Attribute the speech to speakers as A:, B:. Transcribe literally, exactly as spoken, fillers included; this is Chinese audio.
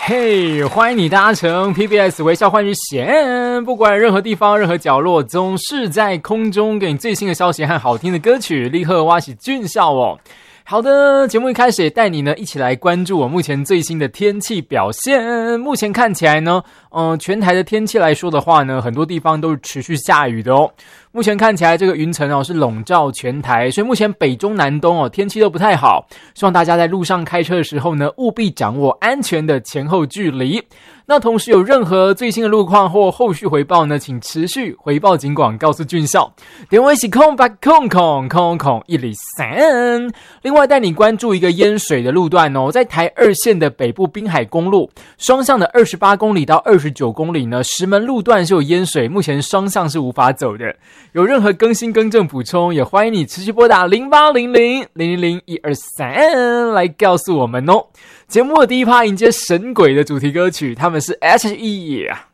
A: 嘿、hey, 欢迎你搭乘 P B S 微笑换日线，不管任何地方任何角落，总是在空中给你最新的消息和好听的歌曲。立刻挖起俊笑哦。好的，节目一开始也带你呢一起来关注我目前最新的天气表现。目前看起来呢，呃，全台的天气来说的话呢，很多地方都是持续下雨的哦。目前看起来这个云层哦是笼罩全台，所以目前北中南东哦天气都不太好，希望大家在路上开车的时候呢，务必掌握安全的前后距离。那同时有任何最新的路况或后续回报呢，请持续回报警广告诉俊孝。点位是空白空空空空一里三。另外带你关注一个淹水的路段哦，在台二线的北部滨海公路双向的二十八公里到二十九公里呢，石门路段是有淹水，目前双向是无法走的。有任何更新更正补充，也欢迎你持续拨打零八零零零零零一二三来告诉我们哦。节目的第一趴迎接神鬼的主题歌曲，他们是 H E